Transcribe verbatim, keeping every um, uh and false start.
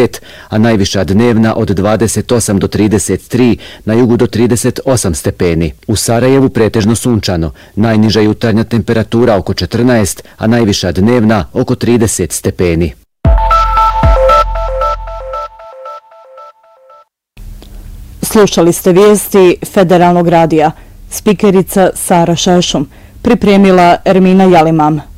pet, a najviša dnevna od dvadeset osam do trideset tri, na jugu do trideset osam stepeni. U Sarajevu pretežno sunčano, najniža jutarnja temperatura oko četrnaest, a najviša dnevna oko trideset stepeni. Slušali ste vijesti Federalnog radija. Spikerica Sara Šešum, pripremila Ermina Jalimam.